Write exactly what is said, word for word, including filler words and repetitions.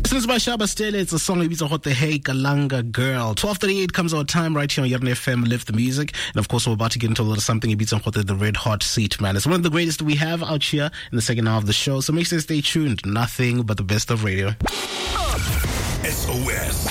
This is by Shaba Stele. It's a song about Hot the Hey Kalanga Girl. twelve thirty-eight comes our time right here on Yarn F M, Live the Music. And of course, we're about to get into a little something about Hot the Red Hot Seat, man. It's one of the greatest we have out here in the second half of the show. So make sure to stay tuned. Nothing but the best of radio. S O S.